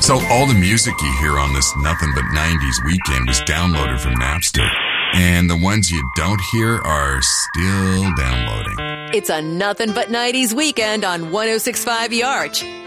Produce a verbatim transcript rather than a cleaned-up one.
So all the music you hear on this Nothing But nineties weekend was downloaded from Napster. And the ones you don't hear are still downloading. It's a Nothing But nineties weekend on one oh six point five The Arch.